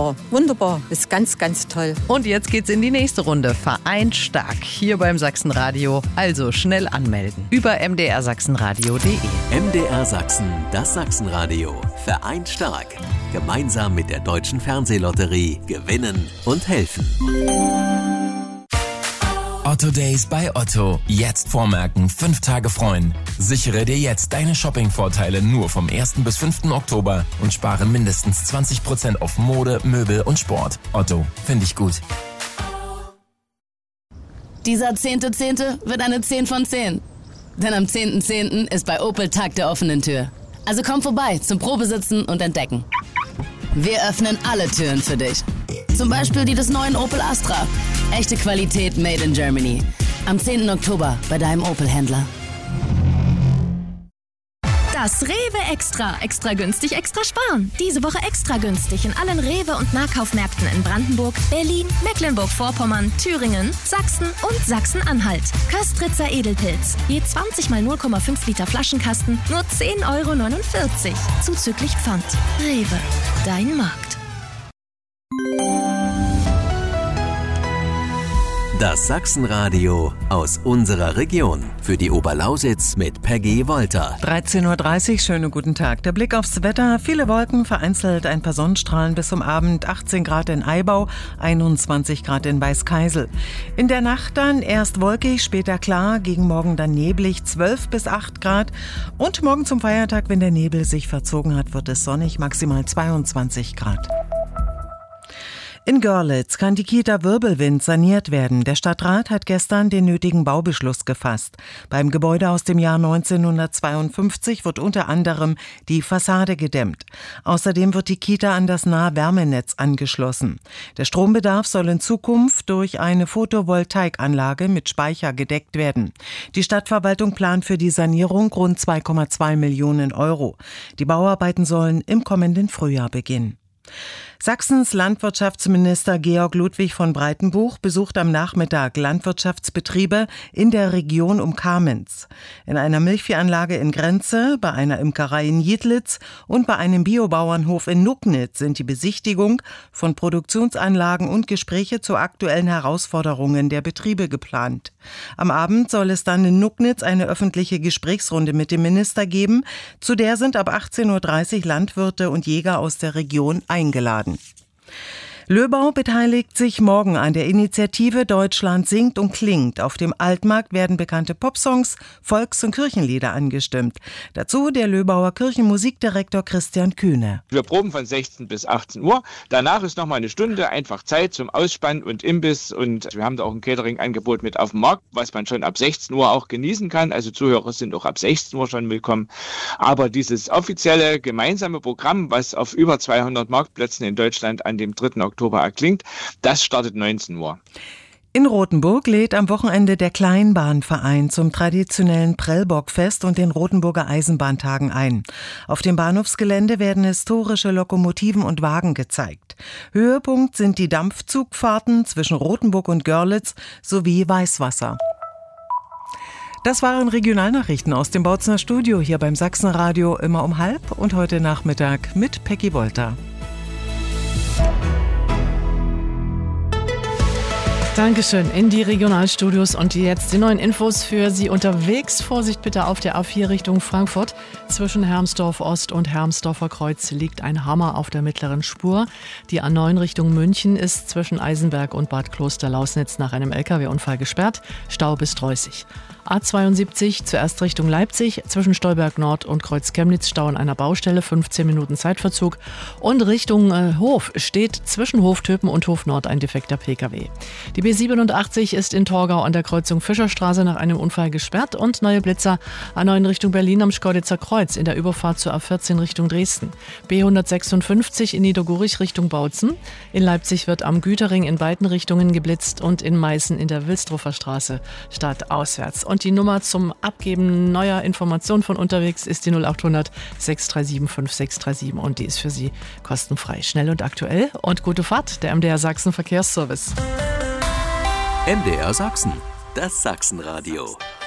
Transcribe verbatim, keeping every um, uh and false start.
super, wunderbar. Ist ganz, ganz toll. Und jetzt geht's in die nächste Runde. Vereint stark hier beim Sachsenradio. Also schnell anmelden über m d r sachsenradio punkt d e. M D R Sachsen, das Sachsenradio. Vereint stark. Gemeinsam mit der Deutschen Fernsehlotterie gewinnen und helfen. Otto Days bei Otto. Jetzt vormerken, fünf Tage freuen. Sichere dir jetzt deine Shopping-Vorteile nur vom ersten bis fünften Oktober und spare mindestens zwanzig Prozent auf Mode, Möbel und Sport. Otto, finde ich gut. Dieser zehnte Zehnte wird eine zehn von zehn. Denn am zehnten Zehnten ist bei Opel Tag der offenen Tür. Also komm vorbei zum Probesitzen und Entdecken. Wir öffnen alle Türen für dich. Zum Beispiel die des neuen Opel Astra. Echte Qualität made in Germany. Am zehnten Oktober bei deinem Opel-Händler. Das Rewe Extra. Extra günstig, extra sparen. Diese Woche extra günstig in allen Rewe- und Nahkaufmärkten in Brandenburg, Berlin, Mecklenburg-Vorpommern, Thüringen, Sachsen und Sachsen-Anhalt. Köstritzer Edelpilz. Je zwanzig mal null Komma fünf Liter Flaschenkasten, nur zehn Euro neunundvierzig. Zuzüglich Pfand. Rewe. Dein Markt. Das Sachsenradio aus unserer Region. Für die Oberlausitz mit Peggy Wolter. dreizehn Uhr dreißig, schönen guten Tag. Der Blick aufs Wetter, viele Wolken, vereinzelt ein paar Sonnenstrahlen bis zum Abend, achtzehn Grad in Eibau, einundzwanzig Grad in Weißkeisel. In der Nacht dann erst wolkig, später klar, gegen Morgen dann neblig, zwölf bis acht Grad. Und morgen zum Feiertag, wenn der Nebel sich verzogen hat, wird es sonnig, maximal zweiundzwanzig Grad. In Görlitz kann die Kita Wirbelwind saniert werden. Der Stadtrat hat gestern den nötigen Baubeschluss gefasst. Beim Gebäude aus dem Jahr neunzehnhundertzweiundfünfzig wird unter anderem die Fassade gedämmt. Außerdem wird die Kita an das Nahwärmenetz angeschlossen. Der Strombedarf soll in Zukunft durch eine Photovoltaikanlage mit Speicher gedeckt werden. Die Stadtverwaltung plant für die Sanierung rund zwei Komma zwei Millionen Euro. Die Bauarbeiten sollen im kommenden Frühjahr beginnen. Sachsens Landwirtschaftsminister Georg Ludwig von Breitenbuch besucht am Nachmittag Landwirtschaftsbetriebe in der Region um Kamenz. In einer Milchviehanlage in Grenze, bei einer Imkerei in Jiedlitz und bei einem Biobauernhof in Nucknitz sind die Besichtigung von Produktionsanlagen und Gespräche zu aktuellen Herausforderungen der Betriebe geplant. Am Abend soll es dann in Nucknitz eine öffentliche Gesprächsrunde mit dem Minister geben. Zu der sind ab achtzehn Uhr dreißig Landwirte und Jäger aus der Region eingeladen. Löbau beteiligt sich morgen an der Initiative Deutschland singt und klingt. Auf dem Altmarkt werden bekannte Popsongs, Volks- und Kirchenlieder angestimmt. Dazu der Löbauer Kirchenmusikdirektor Christian Kühne. Wir proben von sechzehn bis achtzehn Uhr. Danach ist noch mal eine Stunde einfach Zeit zum Ausspannen und Imbiss. Und wir haben da auch ein Catering-Angebot mit auf dem Markt, was man schon ab sechzehn Uhr auch genießen kann. Also Zuhörer sind auch ab sechzehn Uhr schon willkommen. Aber dieses offizielle gemeinsame Programm, was auf über zweihundert Marktplätzen in Deutschland an dem dritten Oktober erklingt, das startet neunzehn Uhr. In Rothenburg lädt am Wochenende der Kleinbahnverein zum traditionellen Prellbockfest und den Rothenburger Eisenbahntagen ein. Auf dem Bahnhofsgelände werden historische Lokomotiven und Wagen gezeigt. Höhepunkt sind die Dampfzugfahrten zwischen Rothenburg und Görlitz sowie Weißwasser. Das waren Regionalnachrichten aus dem Bautzener Studio hier beim Sachsenradio, immer um halb und heute Nachmittag mit Peggy Wolter. Dankeschön in die Regionalstudios und jetzt die neuen Infos für Sie unterwegs. Vorsicht bitte auf der A vier Richtung Frankfurt. Zwischen Hermsdorf Ost und Hermsdorfer Kreuz liegt ein Hammer auf der mittleren Spur. Die A neun Richtung München ist zwischen Eisenberg und Bad Kloster-Lausnitz nach einem L K W-Unfall gesperrt. Stau bis Dreußig. A zweiundsiebzig zuerst Richtung Leipzig, zwischen Stolberg Nord und Kreuz Chemnitz Stau an einer Baustelle, fünfzehn Minuten Zeitverzug. Und Richtung äh, Hof steht zwischen Hoftöpen und Hof Nord ein defekter P K W. Die B siebenundachtzig ist in Torgau an der Kreuzung Fischerstraße nach einem Unfall gesperrt und neue Blitzer A neun Richtung Berlin am Schkeuditzer Kreuz in der Überfahrt zur A vierzehn Richtung Dresden. B hundertsechsundfünfzig in Niedergurich Richtung Bautzen. In Leipzig wird am Güterring in beiden Richtungen geblitzt und in Meißen in der Wilsdruffer Straße stadtauswärts. Und die Nummer zum Abgeben neuer Informationen von unterwegs ist die null acht hundert sechs drei sieben fünf sechs drei sieben und die ist für Sie kostenfrei. Schnell und aktuell und gute Fahrt, der M D R Sachsen Verkehrsservice. M D R Sachsen, das Sachsenradio.